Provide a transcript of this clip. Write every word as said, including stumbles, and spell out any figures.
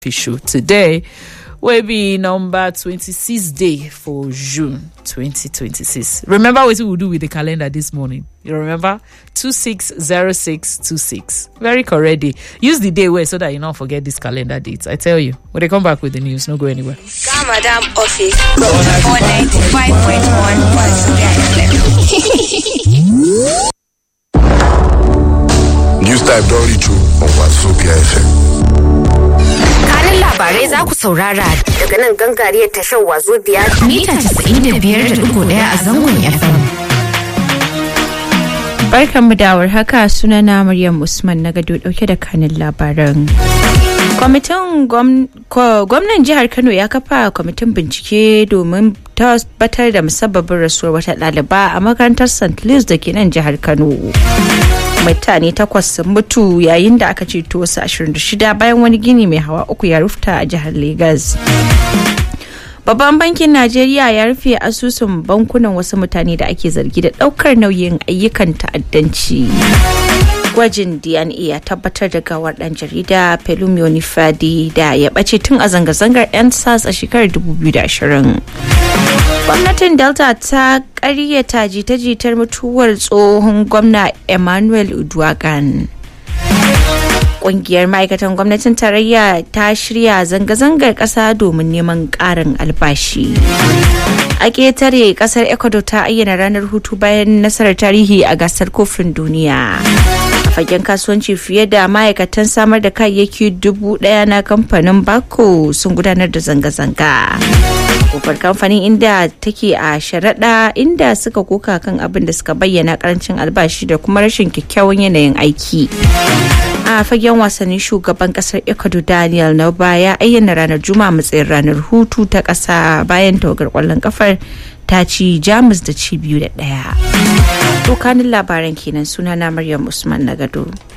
Show today will be number twenty-sixth day for June twenty twenty-six. Remember what we will do with the calendar this morning? You remember? two six zero six two six. Very correct day. Use the day way so that you don't forget this calendar date. I tell you. When they come back with the news, no go anywhere. Madam Office four ninety-five point one News Type don't reach you on Wazobia F M. Kanin labarai za ku saurara daga nan gangariyar tashar Wazobia mita casa'in da biyar da ɗigo ɗaya a zangon F M. Barkanmu da warhaka, sunana Maryam Usman na gado dauke da kanin labaran. Kwamitin gwamnan jihar Kano ya kafa kwamitin bincike domin tabbatar da musabbabin rasuwar wata ɗaliba a makarantar Saint Louis da ke nan jihar Kano. Mutane takwas sun mutu yayin da aka ceto wasu ashirin da shida bayan wani gini mai hawa uku ya rufta a jihar Lagos. Babban bankin Najeriya ya rufe asusun bankunan wasu mutane da ake zargi da daukar nauyin ayyukan ta'addanci. Gwajin D N A ya tabbatar da gawar dan jarida Pelumi Onifadi da ya bace tun a zanga-zangar N S A S a shekarar dubu biyu da ashirin. Gwamnatin Delta ta ƙaryata jita-jitar mutuwar tsohon gwamna Emmanuel Uduaghan. Ƙungiyar ma'aikatan gwamnatin tarayya ta shirya zanga-zangar ƙasa domin neman ƙarin albashi. A ƙetare ƙasar Ecuador ta ayyana ranar hutu bayan nasarar tarihi a gasar kofin duniya. A fagen kasuwanci fiye da ma'aikatan samar da kayayyaki dubu ɗaya na kamfanin Bako sun gudanar da zanga-zanga. Kofar kamfanin inda take a sharaɗa inda suka koka kan abin da suka bayyana karancin albashi da kuma rashin kyakkyawan yanayin aiki. A fagen wasannin shugaban kasar Ecuador Daniel Noboa ya ayyana ranar Juma'a matsayin ranar hutu ta ƙasa bayan tawagar ƙwallon kafar ta ci Jamus da ci biyu da ɗaya. Dokanin labaran kenan, sunana Maryam Usman na gado.